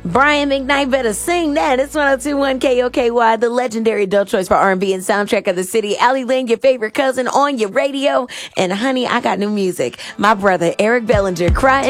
Brian McKnight better sing that. It's 1021 KOKY, the legendary adult choice for R&B and soundtrack of the city. Allie Lane, your favorite cousin, on your radio. And honey, I got new music. My brother, Eric Bellinger, crying.